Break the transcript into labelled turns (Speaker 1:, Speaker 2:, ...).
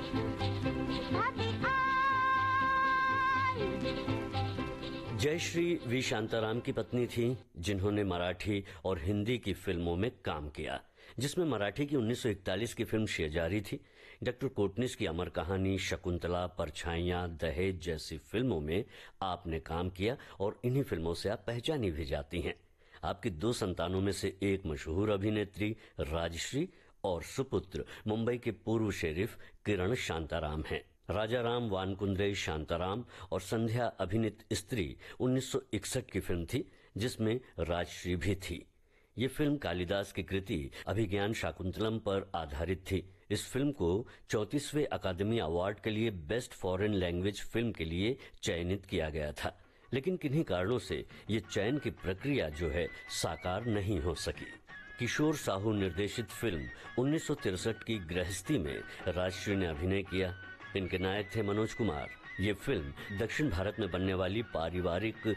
Speaker 1: Jayashree we Shantaram की पत्नी थी, जिन्होंने मराठी और हिंदी की फिल्मों में काम किया, जिसमें मराठी की 1941 की फिल्म शेजारी थी। डॉक्टर कोटनिस की अमर कहानी, शकुंतला, परछाइयां, दहेज जैसी फिल्मों में आपने काम किया और इन्हीं फिल्मों से आप पहचानी भी जाती हैं। आपकी 2 संतानों में से एक मशहूर अभिनेत्री राजश्री और सुपुत्र मुंबई के पूर्व शेरिफ किरण शांताराम हैं। राजा राम वानकुंद्रे शांताराम और संध्या अभिनीत स्त्री 1961 की फिल्म थी, जिसमें राजश्री भी थी। ये फिल्म कालिदास की कृति अभिज्ञान शाकुंतलम पर आधारित थी। इस फिल्म को 34वें अकादमी अवार्ड के लिए बेस्ट फॉरेन लैंग्वेज फिल्म के लिए चयनित किया गया था, लेकिन किन्हीं कारणों से ये चयन की प्रक्रिया जो है साकार नहीं हो सकी। किशोर साहू निर्देशित फिल्म 1963 की गृहस्थी में राजश्री ने अभिनय किया। इनके नायक थे मनोज कुमार। ये फिल्म दक्षिण भारत में बनने वाली पारिवारिक